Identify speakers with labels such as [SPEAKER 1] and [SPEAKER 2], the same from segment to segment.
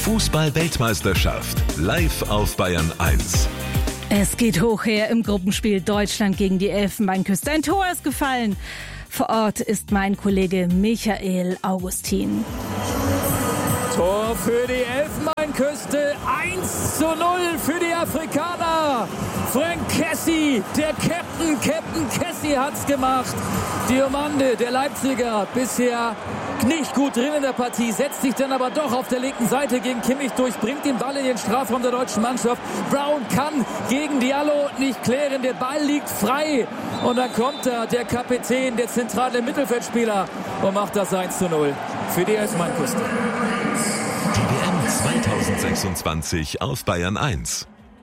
[SPEAKER 1] Fußball-Weltmeisterschaft live auf Bayern 1.
[SPEAKER 2] Es geht hoch her im Gruppenspiel Deutschland gegen die Elfenbeinküste. Ein Tor ist gefallen. Vor Ort ist mein Kollege Michael Augustin.
[SPEAKER 3] Tor für die Elfenbeinküste, 1:0 für die Afrikaner. Frank Kessie, der Captain Kessie hat's gemacht. Diomande, der Leipziger, bisher nicht gut drin in der Partie, setzt sich dann aber doch auf der linken Seite gegen Kimmich durch, bringt den Ball in den Strafraum der deutschen Mannschaft. Brown kann gegen Diallo nicht klären, der Ball liegt frei. Und dann kommt da der Kapitän, der zentrale Mittelfeldspieler und macht das 1:0 für die Elfenbeinküste.
[SPEAKER 1] Die WM 2026 auf Bayern 1.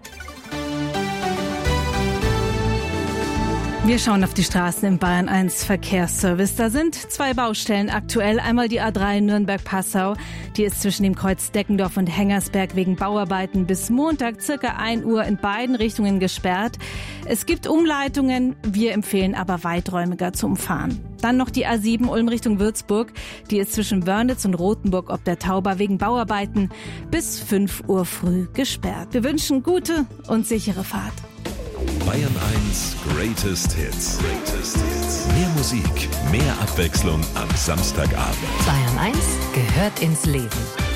[SPEAKER 2] Wir schauen auf die Straßen im Bayern 1 Verkehrsservice. Da sind zwei Baustellen aktuell. Einmal die A3 Nürnberg-Passau. Die ist zwischen dem Kreuz Deckendorf und Hengersberg wegen Bauarbeiten bis Montag circa 1 Uhr in beiden Richtungen gesperrt. Es gibt Umleitungen. Wir empfehlen aber weiträumiger zu umfahren. Dann noch die A7 Ulm Richtung Würzburg. Die ist zwischen Wörnitz und Rothenburg ob der Tauber wegen Bauarbeiten bis 5 Uhr früh gesperrt. Wir wünschen gute und sichere Fahrt.
[SPEAKER 1] Bayern 1 Greatest Hits. Mehr Musik, mehr Abwechslung am Samstagabend.
[SPEAKER 4] Bayern 1 gehört ins Leben.